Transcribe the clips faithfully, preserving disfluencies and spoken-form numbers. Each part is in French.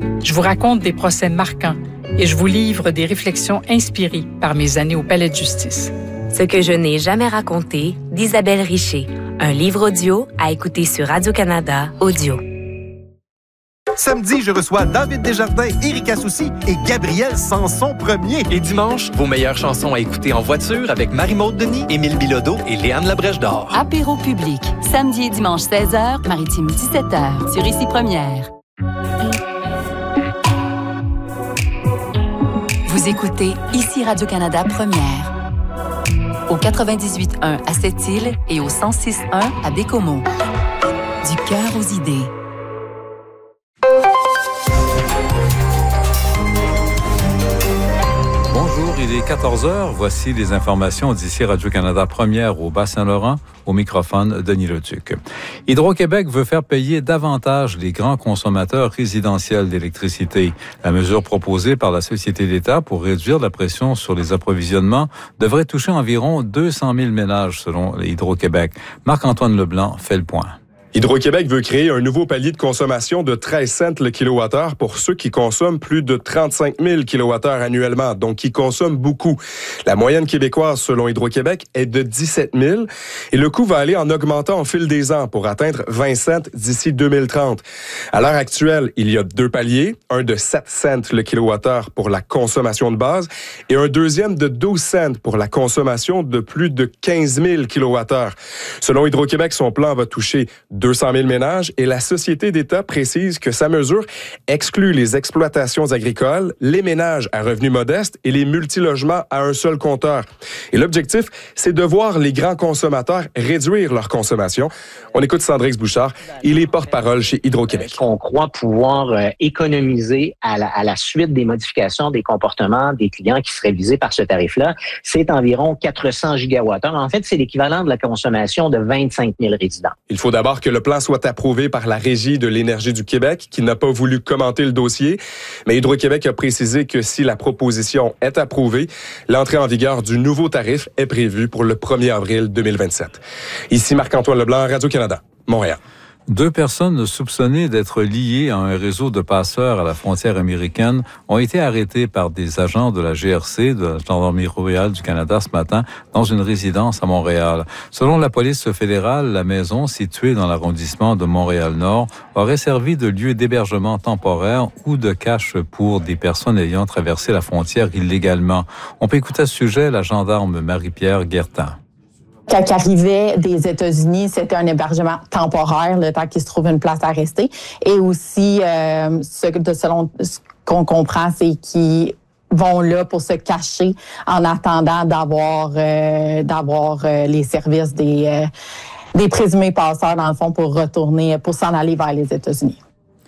Je vous raconte des procès marquants et je vous livre des réflexions inspirées par mes années au Palais de justice. Ce que je n'ai jamais raconté d'Isabelle Richer. Un livre audio à écouter sur Radio-Canada Audio. Samedi, je reçois David Desjardins, Éric Assouci et Gabriel Sanson premier. Et dimanche, vos meilleures chansons à écouter en voiture avec Marie-Maude Denis, Émile Bilodeau et Léane Labrèche d'Or. Apéro public, samedi et dimanche seize heures, Maritime dix-sept heures, sur Ici Première. Vous écoutez Ici Radio-Canada Première. Au quatre-vingt-dix-huit point un à Sept-Îles et au cent six point un à Bécomo. Du cœur aux idées. Bonjour, il est quatorze heures. Voici les informations d'ici Radio-Canada Première au Bas-Saint-Laurent. Au microphone, Denis Leduc. Hydro-Québec veut faire payer davantage les grands consommateurs résidentiels d'électricité. La mesure proposée par la Société d'État pour réduire la pression sur les approvisionnements devrait toucher environ deux cent mille ménages selon Hydro-Québec. Marc-Antoine Leblanc fait le point. Hydro-Québec veut créer un nouveau palier de consommation de treize cents le kilowattheure pour ceux qui consomment plus de trente-cinq mille kilowattheures annuellement, donc qui consomment beaucoup. La moyenne québécoise, selon Hydro-Québec, est de dix-sept mille et le coût va aller en augmentant au fil des ans pour atteindre vingt cents d'ici deux mille trente. À l'heure actuelle, il y a deux paliers, un de sept cents le kilowattheure pour la consommation de base et un deuxième de douze cents pour la consommation de plus de quinze mille kilowattheures. Selon Hydro-Québec, son plan va toucher deux cent mille ménages et la Société d'État précise que sa mesure exclut les exploitations agricoles, les ménages à revenus modestes et les multilogements à un seul compteur. Et l'objectif, c'est de voir les grands consommateurs réduire leur consommation. On écoute Sandrix Bouchard, il est porte-parole chez Hydro-Québec. On croit pouvoir euh, économiser à la, à la suite des modifications des comportements des clients qui seraient visés par ce tarif-là. C'est environ quatre cents gigawattheures. En fait, c'est l'équivalent de la consommation de vingt-cinq mille résidents. Il faut d'abord que le plan soit approuvé par la Régie de l'énergie du Québec, qui n'a pas voulu commenter le dossier. Mais Hydro-Québec a précisé que si la proposition est approuvée, l'entrée en vigueur du nouveau tarif est prévue pour le premier avril deux mille vingt-sept. Ici Marc-Antoine Leblanc, Radio-Canada, Montréal. Deux personnes soupçonnées d'être liées à un réseau de passeurs à la frontière américaine ont été arrêtées par des agents de la G R C, de la Gendarmerie royale du Canada, ce matin, dans une résidence à Montréal. Selon la police fédérale, la maison, située dans l'arrondissement de Montréal-Nord, aurait servi de lieu d'hébergement temporaire ou de cache pour des personnes ayant traversé la frontière illégalement. On peut écouter à ce sujet la gendarme Marie-Pierre Guertin. Quand ils arrivaient des États-Unis, c'était un hébergement temporaire, le temps qu'ils se trouvent une place à rester. Et aussi, euh, ce, de, selon ce qu'on comprend, c'est qu'ils vont là pour se cacher en attendant d'avoir, euh, d'avoir euh, les services des, euh, des présumés passeurs, dans le fond, pour retourner, pour s'en aller vers les États-Unis.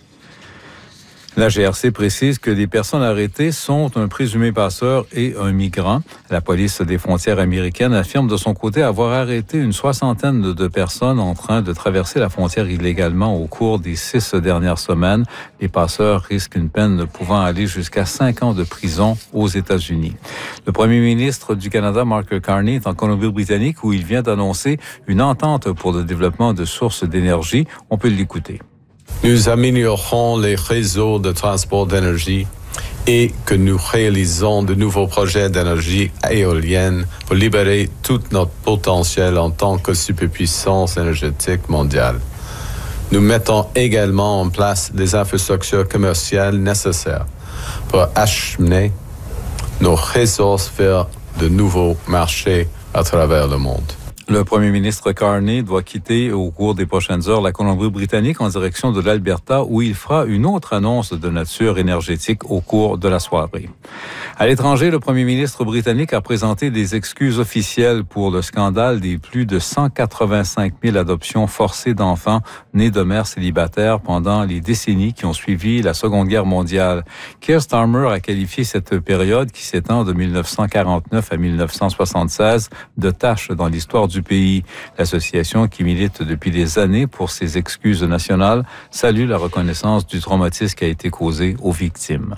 La G R C précise que les personnes arrêtées sont un présumé passeur et un migrant. La police des frontières américaines affirme de son côté avoir arrêté une soixantaine de personnes en train de traverser la frontière illégalement au cours des six dernières semaines. Les passeurs risquent une peine pouvant aller jusqu'à cinq ans de prison aux États-Unis. Le premier ministre du Canada, Mark Carney, est en Colombie-Britannique où il vient d'annoncer une entente pour le développement de sources d'énergie. On peut l'écouter. Nous améliorerons les réseaux de transport d'énergie et que nous réalisons de nouveaux projets d'énergie éolienne pour libérer tout notre potentiel en tant que superpuissance énergétique mondiale. Nous mettons également en place les infrastructures commerciales nécessaires pour acheminer nos ressources vers de nouveaux marchés à travers le monde. Le premier ministre Carney doit quitter au cours des prochaines heures la Colombie-Britannique en direction de l'Alberta où il fera une autre annonce de nature énergétique au cours de la soirée. À l'étranger, le premier ministre britannique a présenté des excuses officielles pour le scandale des plus de cent quatre-vingt-cinq mille adoptions forcées d'enfants nés de mères célibataires pendant les décennies qui ont suivi la Seconde Guerre mondiale. Keir Starmer a qualifié cette période qui s'étend de mille neuf cent quarante-neuf à mille neuf cent soixante-seize de tache dans l'histoire du pays. L'association qui milite depuis des années pour ses excuses nationales salue la reconnaissance du traumatisme qui a été causé aux victimes.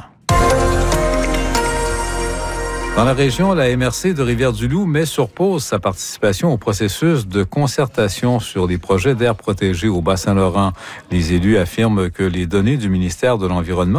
Dans la région, la M R C de Rivière-du-Loup met sur pause sa participation au processus de concertation sur les projets d'aires protégées au Bas-Saint-Laurent. Les élus affirment que les données du ministère de l'Environnement